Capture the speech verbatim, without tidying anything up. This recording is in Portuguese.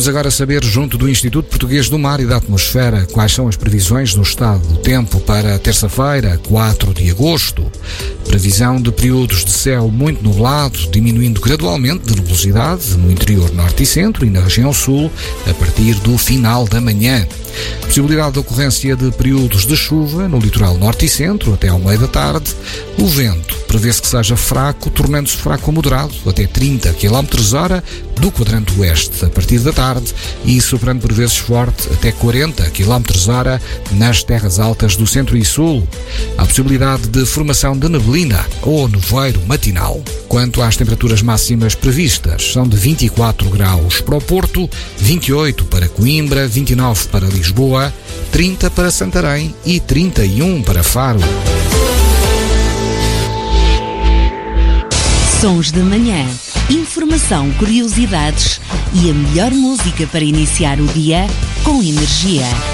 Vamos agora saber, junto do Instituto Português do Mar e da Atmosfera, quais são as previsões no estado do tempo para terça-feira, quatro de agosto. Previsão de períodos de céu muito nublado, diminuindo gradualmente de nebulosidade no interior norte e centro e na região sul, a partir do final da manhã. Possibilidade de ocorrência de períodos de chuva no litoral norte e centro até ao meio da tarde. O vento prevê-se que seja fraco, tornando-se fraco a moderado, até trinta quilómetros hora do quadrante oeste a partir da tarde e soprando por vezes forte até quarenta quilómetros hora nas terras altas do centro e sul. Há possibilidade de formação de neblina ou nevoeiro matinal. Quanto às temperaturas máximas previstas, são de vinte e quatro graus para o Porto, vinte e oito para Coimbra, vinte e nove para Lisboa, trinta para Santarém e trinta e um para Faro. Sons da Manhã. Informação, curiosidades e a melhor música para iniciar o dia com energia.